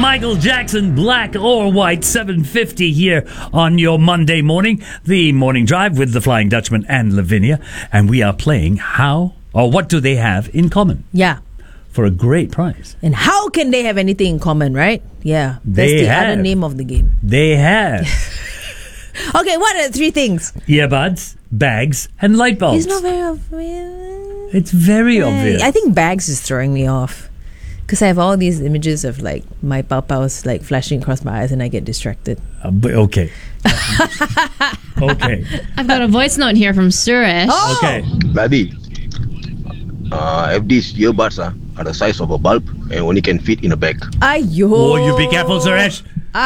Michael Jackson, Black or White, 7:50 here on your Monday morning. The Morning Drive with the Flying Dutchman and Lavinia. And we are playing How or What Do They Have in Common? Yeah. For a great prize. And how can they have anything in common, right? Yeah. That's the other name of the game. They have. Okay, what are the three things? Earbuds, bags, and light bulbs. It's not very obvious. It's very obvious. I think bags is throwing me off. Because I have all these images of like my papa's like flashing across my eyes and I get distracted. Okay. Okay. I've got a voice note here from Suresh. Oh! Okay. Baby, these earbuds are the size of a bulb and only can fit in a bag. Ayo. Oh, you be careful, Suresh.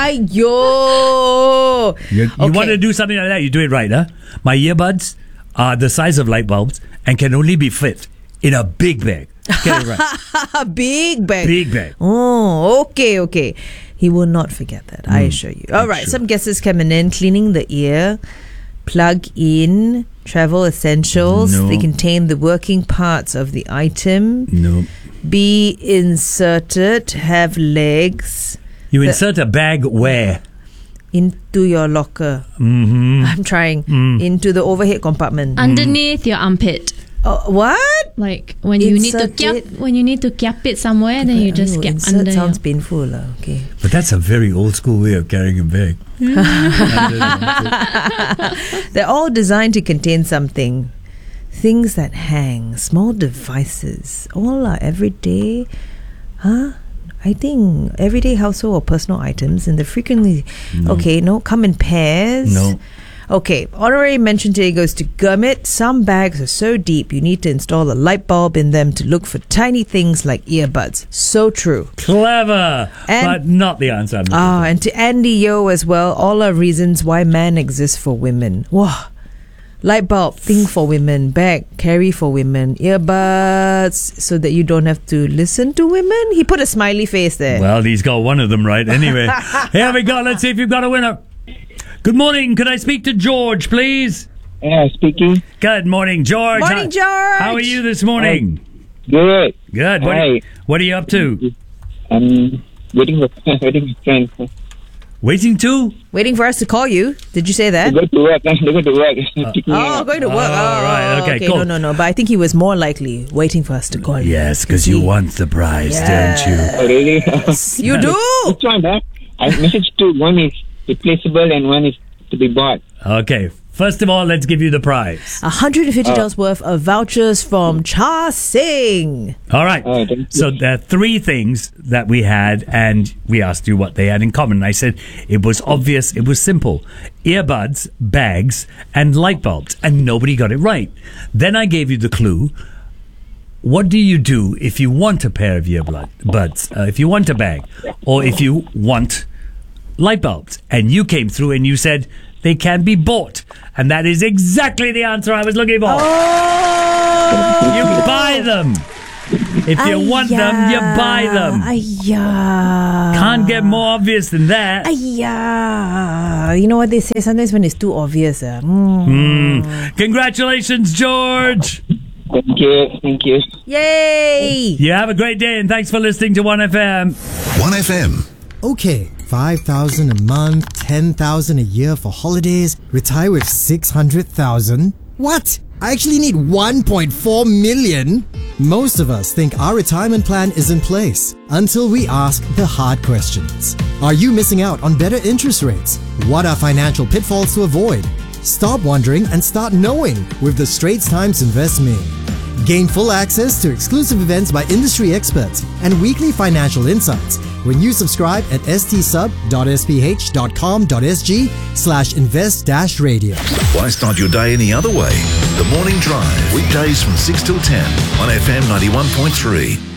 Ayo. You want to do something like that, you do it right, huh? My earbuds are the size of light bulbs and can only be fit in a big bag. Get it right. A big bag. Big bag. Oh, okay. He will not forget that, I assure you. All right, some guesses coming in. Cleaning the ear, plug in, travel essentials. No. They contain the working parts of the item. No. Be inserted, have legs. You insert a bag where? Into your locker. Mm-hmm. I'm trying. Into the overhead compartment. Underneath your armpit. What? Like when you Insert need to cap it somewhere, then you just get insert under. sounds painful. Okay. But that's a very old school way of carrying a bag. They're all designed to contain something. Things that hang, small devices, all are everyday. I think everyday household or personal items, and they're frequently come in pairs. No. Okay, honorary mention today goes to Gurmit. Some bags are so deep you need to install a light bulb in them to look for tiny things like earbuds. So true. Clever, but not the answer. I'm looking for. And to Andy Yo as well, all are reasons why man exists for women. Wow. Light bulb, thing for women. Bag, carry for women. Earbuds, so that you don't have to listen to women. He put a smiley face there. Well, he's got one of them right. Anyway, here we go. Let's see if you've got a winner. Good morning. Could I speak to George, please? Yeah, speaking. Good morning, George. Morning, George. How are you this morning? Good. Good. Hi. What are you up to? I'm waiting for friends. Waiting to? Waiting for us to call you. Did you say that? They go to work. Pick me up. Going to work. right. Okay, cool. No. But I think he was more likely waiting for us to call you. Yes, because you want the prize, don't you? Oh, really? You do? Which one, huh? I messaged two. One is replaceable and one is to be bought. Okay. First of all, let's give you the prize. $150 worth of vouchers from Cha Sing. All right. Oh, thank you. So there are three things that we had, and we asked you what they had in common. And I said it was obvious, it was simple. Earbuds, bags, and light bulbs. And nobody got it right. Then I gave you the clue. What do you do if you want a pair of earbuds, if you want a bag, or if you want light bulbs? And you came through and you said they can be bought. And that is exactly the answer I was looking for. Oh! You buy them. If you want them, you buy them. Can't get more obvious than that. You know what they say? Sometimes when it's too obvious. Congratulations, George. Thank you. Yay! You have a great day and thanks for listening to 1FM. 1FM. Okay, 5,000 a month, 10,000 a year for holidays, retire with 600,000. What? I actually need 1.4 million? Most of us think our retirement plan is in place until we ask the hard questions. Are you missing out on better interest rates? What are financial pitfalls to avoid? Stop wondering and start knowing with the Straits Times Invest Me. Gain full access to exclusive events by industry experts and weekly financial insights when you subscribe at stsub.sph.com.sg/invest-radio. Why start your day any other way? The Morning Drive, weekdays from 6 till 10 on FM 91.3.